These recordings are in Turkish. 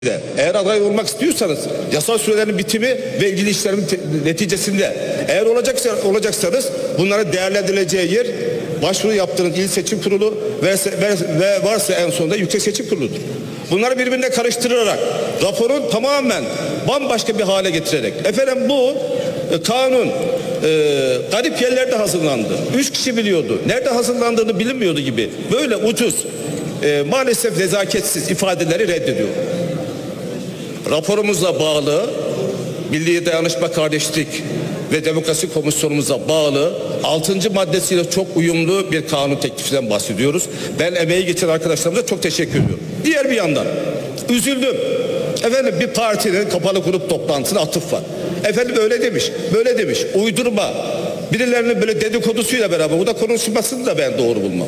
Eğer aday olmak istiyorsanız yasal sürelerin bitimi ve ilgili işlerin neticesinde eğer olacaksanız bunların değerlendirileceği yer başvuru yaptığınız il seçim kurulu ve varsa en sonunda yüksek seçim kuruludur. Bunları birbirine karıştırarak raporun tamamen bambaşka bir hale getirerek bu kanun garip yerlerde hazırlandı. 3 kişi biliyordu. Nerede hazırlandığını bilinmiyordu gibi. Böyle ucuz maalesef nezaketsiz ifadeleri reddediyor. Raporumuza bağlı, Milli Dayanışma Kardeşlik ve Demokrasi Komisyonumuza bağlı 6. maddesiyle çok uyumlu bir kanun teklifinden bahsediyoruz. Ben emeği geçen arkadaşlarımıza çok teşekkür ediyorum. Diğer bir yandan üzüldüm. Bir partinin kapalı grup toplantısına atıf var. Öyle demiş, böyle demiş. Uydurma. Birilerinin böyle dedikodusuyla beraber burada konuşmasını da ben doğru bulmam.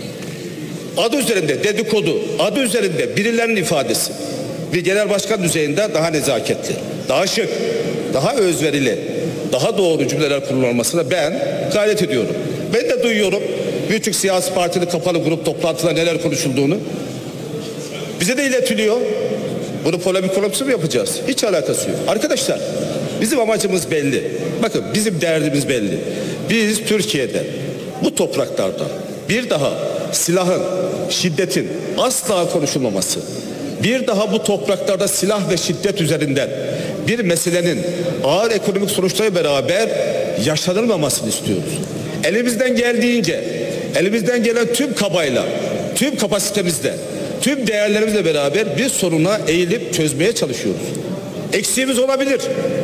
Adı üzerinde dedikodu, adı üzerinde birilerinin ifadesi. Bir genel başkan düzeyinde daha nezaketli, daha şık, daha özverili, daha doğru cümleler kullanılmasına ben gayret ediyorum. Ben de duyuyorum birçok siyasi partinin kapalı grup toplantıda neler konuşulduğunu. Bize de iletiliyor. Bunu polemik konusu mu yapacağız? Hiç alakası yok. Arkadaşlar bizim amacımız belli. Bakın bizim derdimiz belli. Biz Türkiye'de bu topraklarda bir daha silahın, şiddetin asla konuşulmaması, bir daha bu topraklarda silah ve şiddet üzerinden bir meselenin ağır ekonomik sonuçlarıyla beraber yaşanılmamasını istiyoruz. Elimizden geldiğince, elimizden gelen tüm kabayla, tüm kapasitemizle, tüm değerlerimizle beraber bir soruna eğilip çözmeye çalışıyoruz. Eksiğimiz olabilir.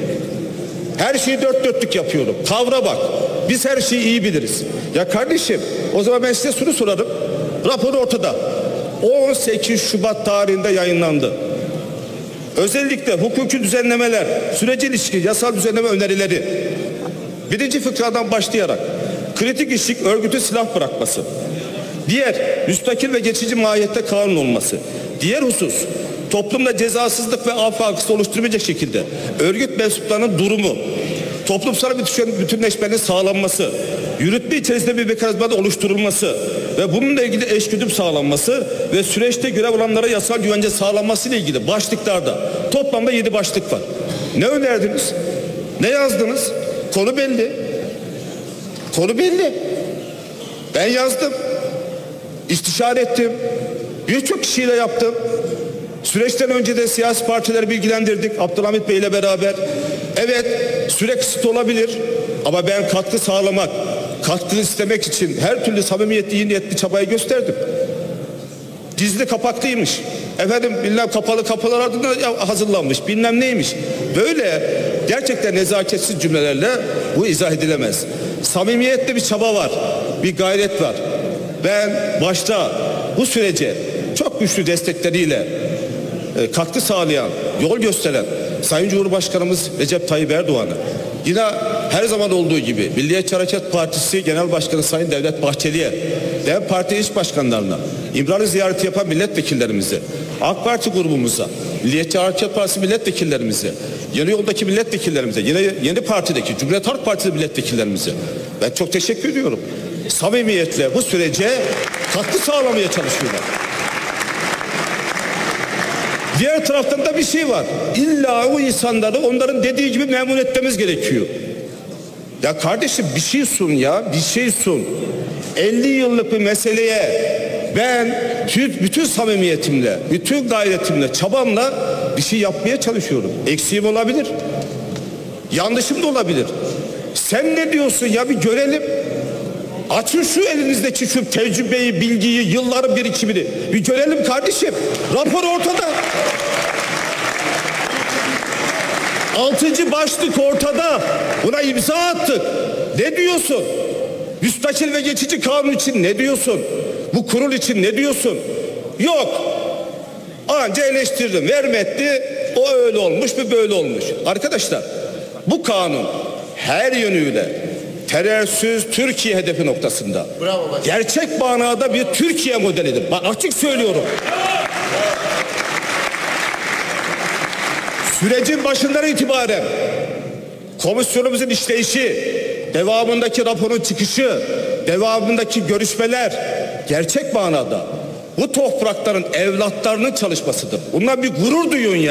Her şeyi dört dörtlük yapıyorum. Kavra bak. Biz her şeyi iyi biliriz. Ya kardeşim, o zaman ben size şunu sorarım. Rapor ortada. 18 Şubat tarihinde yayınlandı. Özellikle hukuki düzenlemeler, sürece ilişkin yasal düzenleme önerileri, 1. fıkradan başlayarak kritik işlik örgütü silah bırakması, diğer müstakil ve geçici mahiyette kanun olması, diğer husus toplumda cezasızlık ve af algısı oluşturmayacak şekilde örgüt mensuplarının durumu, toplumsal bütünleşmenin sağlanması, yürütme içerisinde bir mekanizmanın oluşturulması ve bununla ilgili eşgüdüm sağlanması ve süreçte görev alanlara yasal güvence sağlanması ile ilgili başlıklarda toplamda 7 başlık var. Ne önerdiniz? Ne yazdınız? Konu belli. Konu belli. Ben yazdım. İstişare ettim. Birçok kişiyle yaptım. Süreçten önce de siyasi partileri bilgilendirdik Abdülhamit Bey ile beraber. Süre kısıtlı olabilir ama ben katkı sağlamak, katkı istemek için her türlü samimiyetli, iyi niyetli çabayı gösterdim. Gizli kapaklıymış. Bilmem kapalı kapılar ardında hazırlanmış. Bilmem neymiş. Böyle gerçekten nezaketsiz cümlelerle bu izah edilemez. Samimiyetli bir çaba var. Bir gayret var. Ben başta bu sürece çok güçlü destekleriyle katkı sağlayan, yol gösteren Sayın Cumhurbaşkanımız Recep Tayyip Erdoğan'ı, yine her zaman olduğu gibi Milliyetçi Hareket Partisi Genel Başkanı Sayın Devlet Bahçeli'ye, DEM Parti İş Başkanlarına, İmralı ziyareti yapan milletvekillerimize, AK Parti grubumuza, Milliyetçi Hareket Partisi milletvekillerimize, Yeni Yol'daki milletvekillerimize, yine Yeni Parti'deki Cumhuriyet Halk Partisi milletvekillerimize ben çok teşekkür ediyorum. Samimiyetle bu sürece katkı sağlamaya çalışıyorlar. Diğer taraftan da bir şey var. İlla o insanları onların dediği gibi memnun etmemiz gerekiyor. Ya kardeşim bir şey sun ya, bir şey sun. 50 yıllık bir meseleye ben bütün samimiyetimle, bütün gayretimle, çabamla bir şey yapmaya çalışıyorum. Eksiğim olabilir. Yanlışım da olabilir. Sen ne diyorsun ya, bir görelim. Açın şu elinizdeki şu tecrübeyi, bilgiyi, yılların birikimini. Bir görelim kardeşim. Rapor ortada. 6. başlık ortada. Buna imza attık. Ne diyorsun? Müstakil ve geçici kanun için ne diyorsun? Bu kurul için ne diyorsun? Yok. Anca eleştirdim. Vermetti. O öyle olmuş, bu böyle olmuş. Arkadaşlar bu kanun her yönüyle terörsüz Türkiye hedefi noktasında. Gerçek manada bir Türkiye modelidir. Bak açık söylüyorum. Sürecin başından itibaren komisyonumuzun işleyişi, devamındaki raporun çıkışı, devamındaki görüşmeler gerçek manada bu toprakların evlatlarının çalışmasıdır. Bundan bir gurur duyun ya.